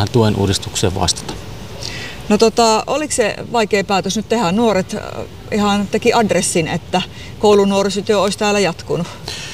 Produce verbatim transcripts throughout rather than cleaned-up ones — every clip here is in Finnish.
tähän tuen uudistukseen vastata. No tota, oliko se vaikea päätös nyt tehdä? Nuoret ihan teki adressin, että koulun nuorisotyö olisi täällä jatkunut.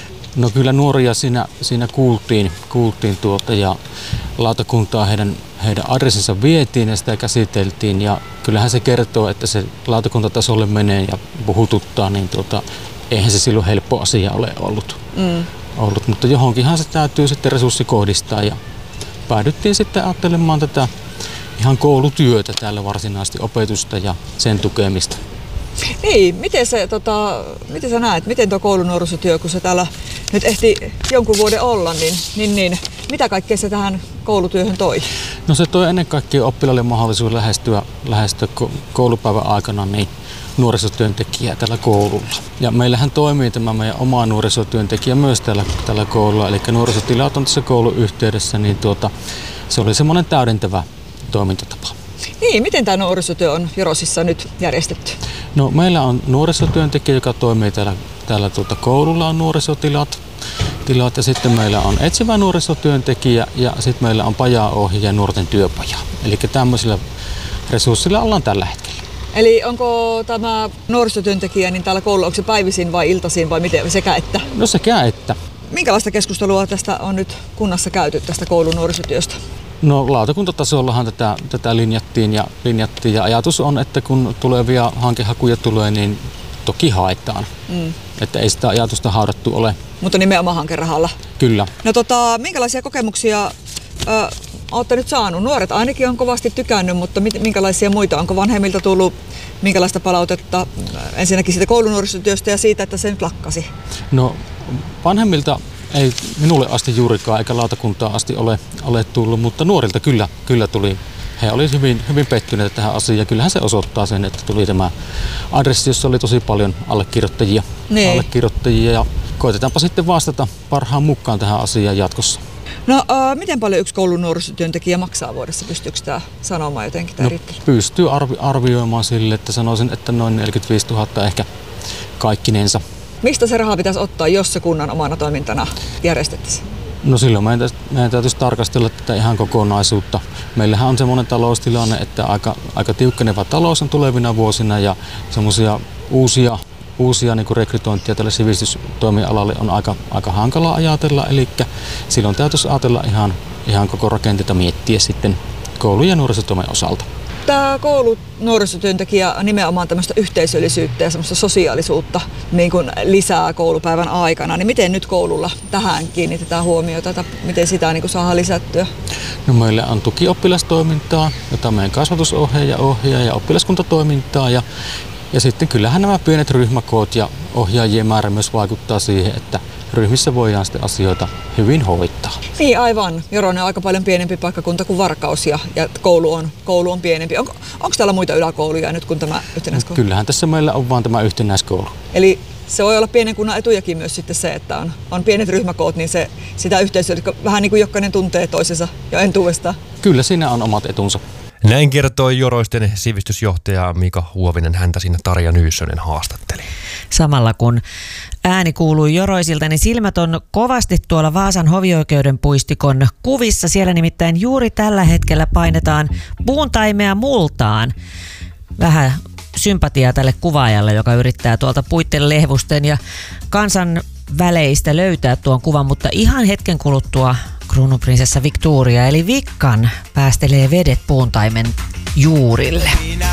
No kyllä nuoria siinä, siinä kuultiin, kuultiin tuolta ja lautakuntaa heidän, heidän adressinsa vietiin ja sitä käsiteltiin. Ja kyllähän se kertoo, että se lautakuntatasolle menee ja puhututtaa, niin tuota, eihän se silloin helppo asia ole ollut. Mm. ollut. Mutta johonkinhan se täytyy sitten resurssi kohdistaa ja päädyttiin sitten ajattelemaan tätä ihan koulutyötä täällä varsinaisesti, opetusta ja sen tukemista. Niin, miten, se, tota, miten sä näet, miten tuo koulunuorisotyö, kun se täällä nyt ehti jonkun vuoden olla, niin, niin, niin mitä kaikkea se tähän koulutyöhön toi? No se toi ennen kaikkea oppilaille mahdollisuus lähestyä, lähestyä koulupäivän aikana niin nuorisotyöntekijää tällä koululla. Ja meillähän toimii tämä meidän oma nuorisotyöntekijä myös tällä, tällä koululla, eli nuorisotilat on tässä koulun yhteydessä, niin tuota, se oli semmoinen täydentävä toimintatapa. Niin, miten tämä nuorisotyö on Jorosissa nyt järjestetty? No, meillä on nuorisotyöntekijä, joka toimii täällä, täällä tuota, koululla on nuorisotilat. Tilat, ja sitten meillä on etsivä nuorisotyöntekijä ja sitten meillä on pajaohjaaja ja nuorten työpaja. Eli tämmöisillä resurssilla ollaan tällä hetkellä. Eli onko tämä nuorisotyöntekijä niin täällä koululla, onko se päivisin vai iltaisin vai miten, sekä että? No sekä että. Minkälaista keskustelua tästä on nyt kunnassa käyty tästä koulun nuorisotyöstä? No lautakuntatasollahan tätä, tätä linjattiin, ja, linjattiin ja ajatus on, että kun tulevia hankehakuja tulee, niin toki haetaan. Mm. Että ei sitä ajatusta haudattu ole. Mutta nimenomaan hankerahalla? Kyllä. No tota, minkälaisia kokemuksia ö, olette nyt saanut? Nuoret ainakin on kovasti tykännyt, mutta minkälaisia muita? Onko vanhemmilta tullut minkälaista palautetta ensinnäkin siitä koulunuorisotyöstä ja siitä, että se nyt lakkasi? No vanhemmilta ei minulle asti juurikaan eikä lautakuntaan asti ole, ole tullut, mutta nuorilta kyllä, kyllä tuli. He olivat hyvin, hyvin pettyneitä tähän asiaan. Kyllähän se osoittaa sen, että tuli tämä adressi, jossa oli tosi paljon allekirjoittajia. Niin. allekirjoittajia ja koitetaanpa sitten vastata parhaan mukaan tähän asiaan jatkossa. No äh, miten paljon yksi koulun nuorisotyöntekijä maksaa vuodessa? Pystyykö tämä sanomaan jotenkin? No, pystyy arvi- arvioimaan sille, että sanoisin, että noin neljäkymmentäviisituhatta ehkä kaikkinensa. Mistä se raha pitäisi ottaa, jos se kunnan omana toimintana järjestettäisiin? No silloin meidän, meidän täytyisi tarkastella tätä ihan kokonaisuutta. Meillähän on semmoinen taloustilanne, että aika, aika tiukkeneva talous on tulevina vuosina ja semmoisia uusia, uusia niin kuin rekrytointia tälle sivistystoimialalle on aika, aika hankala ajatella. Eli silloin täytyisi ajatella ihan, ihan koko rakenteita miettiä sitten koulu- ja nuorisotoimen osalta. Tämä koulun nuorisotyöntekijä nimenomaan tämmöistä yhteisöllisyyttä ja semmoista sosiaalisuutta niin kuin lisää koulupäivän aikana. Niin miten nyt koululla tähän kiinnitetään huomiota, tai miten sitä niin kuin saadaan lisättyä? No, meillä on tukioppilastoimintaa, jota meidän kasvatusohjaaja ohjaa ja oppilaskuntatoimintaa. Ja, ja sitten kyllähän nämä pienet ryhmäkoot ja ohjaajien määrä myös vaikuttaa siihen, että ryhmissä voidaan sitten asioita hyvin hoitaa. Niin aivan. Joronen on aika paljon pienempi paikkakunta kuin Varkaus ja, ja koulu, on, koulu on pienempi. Onko, onko täällä muita yläkouluja nyt kuin tämä yhtenäiskoulu? Kyllähän tässä meillä on vain tämä yhtenäiskoulu. Eli se voi olla pienen kunnan etujakin myös sitten se, että on, on pienet ryhmäkoot, niin se, sitä yhteisöä vähän niin kuin jokainen tuntee toisensa jo entuudestaan. Kyllä siinä on omat etunsa. Näin kertoi Joroisten sivistysjohtaja Mika Huovinen, häntä siinä Tarja Nyyssönen haastatteli. Samalla kun ääni kuului Joroisilta, niin silmät on kovasti tuolla Vaasan hovioikeuden puistikon kuvissa. Siellä nimittäin juuri tällä hetkellä painetaan puuntaimea multaan. Vähän sympatiaa tälle kuvaajalle, joka yrittää tuolta puitten lehvusten ja kansan väleistä löytää tuon kuvan, mutta ihan hetken kuluttua kruununprinsessa Victoria eli Vikkan päästelee vedet puuntaimen juurille.